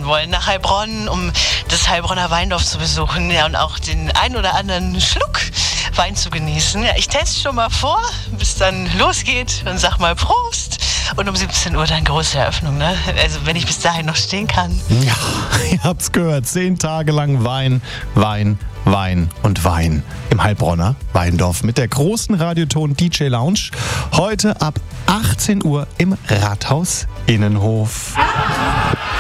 fahren wollen nach Heilbronn, um das Heilbronner Weindorf zu besuchen, ja, und auch den ein oder anderen Schluck Wein zu genießen. Ja, ich teste schon mal vor, bis dann losgeht und sag mal Prost. Und um 17 Uhr dann große Eröffnung, ne? Also wenn ich bis dahin noch stehen kann. Ja, ihr habt's gehört. 10 Tage lang Wein, Wein, Wein und Wein im Heilbronner Weindorf mit der großen Radioton DJ Lounge. Heute ab 18 Uhr im Rathaus Innenhof.